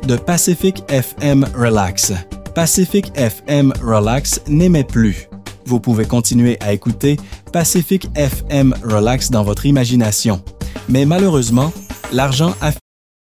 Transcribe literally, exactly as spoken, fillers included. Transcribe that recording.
de Pacific F M Relax. Pacific F M Relax n'émet plus. Vous pouvez continuer à écouter Pacific F M Relax dans votre imagination. Mais malheureusement, l'argent a